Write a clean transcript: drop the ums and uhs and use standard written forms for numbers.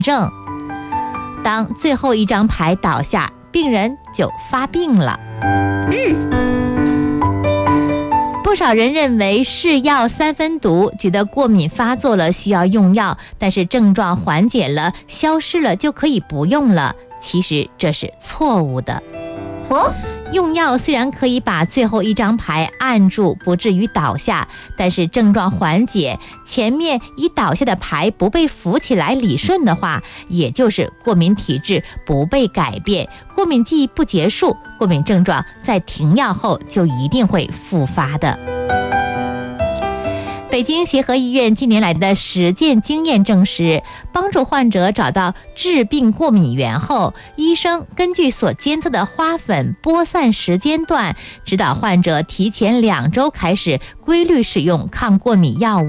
症。当最后一张牌倒下，病人就发病了。不少人认为是药三分毒，觉得过敏发作了需要用药，但是症状缓解了、消失了就可以不用了。其实这是错误的。用药虽然可以把最后一张牌按住，不至于倒下，但是症状缓解，前面已倒下的牌不被扶起来理顺的话，也就是过敏体质不被改变，过敏季不结束，过敏症状在停药后就一定会复发的。北京协和医院近年来的实践经验证实，帮助患者找到致病过敏源后，医生根据所监测的花粉播散时间段，指导患者提前2周开始规律使用抗过敏药物。